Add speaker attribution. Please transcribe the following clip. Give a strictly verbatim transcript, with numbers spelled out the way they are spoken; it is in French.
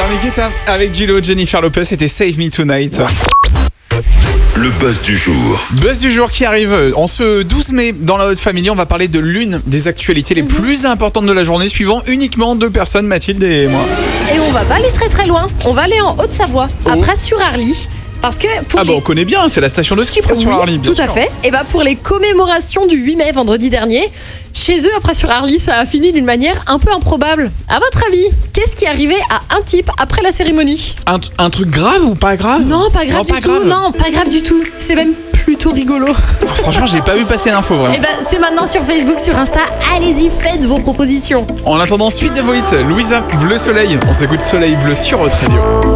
Speaker 1: Dernier Guetta avec Gillo, Jennifer Lopez, c'était Save Me Tonight.
Speaker 2: Le buzz du jour.
Speaker 1: Buzz du jour qui arrive en ce douze mai dans la Haute Family. On va parler de l'une des actualités les plus importantes de la journée, suivant uniquement deux personnes, Mathilde et moi.
Speaker 3: Et on va pas aller très très loin. On va aller en Haute-Savoie,
Speaker 1: Oh.
Speaker 3: à Pras-sur-Arly. Parce que pour
Speaker 1: Ah
Speaker 3: les...
Speaker 1: bah on connaît bien, c'est la station de ski près sur
Speaker 3: Oui,
Speaker 1: Arly. bien
Speaker 3: tout à
Speaker 1: sûr.
Speaker 3: fait. Et bah pour les commémorations du huit mai, vendredi dernier, chez eux, après sur Arly, ça a fini d'une manière un peu improbable. À votre avis, qu'est-ce qui est arrivé à un type après la cérémonie?
Speaker 1: Un, un truc grave ou pas grave?
Speaker 3: Non, pas grave
Speaker 1: Non,
Speaker 3: du
Speaker 1: pas
Speaker 3: tout.
Speaker 1: grave.
Speaker 3: Non, pas grave du tout. C'est même plutôt rigolo.
Speaker 1: Franchement, j'ai pas vu passer l'info vraiment.
Speaker 3: Et bah c'est maintenant sur Facebook, sur Insta. Allez-y, faites vos propositions.
Speaker 1: En attendant, suite de vos hits, Louisa, Bleu Soleil. On s'écoute Soleil Bleu sur votre radio.